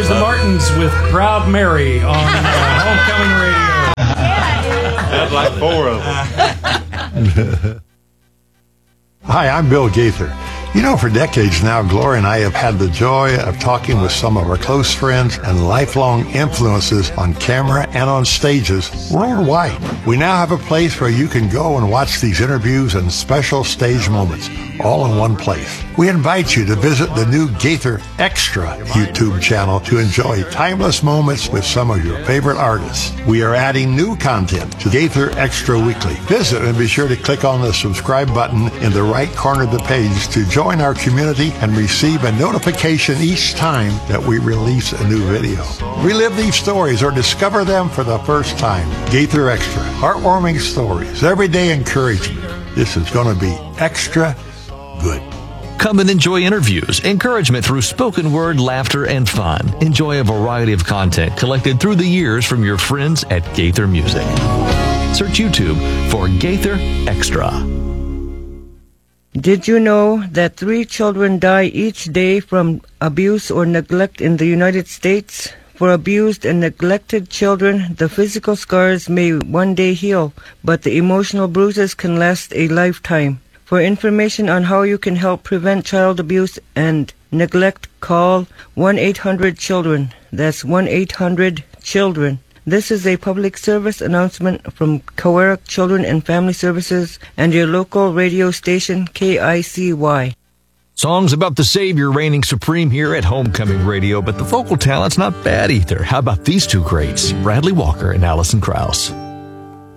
Here's the Martins with Proud Mary on Homecoming Radio. That's like four of them. Hi, I'm Bill Gaither. You know, for decades now, Gloria and I have had the joy of talking with some of our close friends and lifelong influences on camera and on stages worldwide. We now have a place where you can go and watch these interviews and special stage moments, all in one place. We invite you to visit the new Gaither Extra YouTube channel to enjoy timeless moments with some of your favorite artists. We are adding new content to Gaither Extra Weekly. Visit and be sure to click on the subscribe button in the right corner of the page to join our community and receive a notification each time that we release a new video. Relive these stories or discover them for the first time. Gaither Extra, heartwarming stories, everyday encouragement. This is going to be extra good. Come and enjoy interviews, encouragement through spoken word, laughter, and fun. Enjoy a variety of content collected through the years from your friends at Gaither Music. Search YouTube for Gaither Extra. Did you know that 3 children die each day from abuse or neglect in the United States? For abused and neglected children, the physical scars may one day heal, but the emotional bruises can last a lifetime. For information on how you can help prevent child abuse and neglect, call 1-800-CHILDREN. That's 1-800-CHILDREN. This is a public service announcement from Kawarak Children and Family Services and your local radio station, KICY. Songs about the Savior reigning supreme here at Homecoming Radio, but the vocal talent's not bad either. How about these two greats, Bradley Walker and Alison Krauss?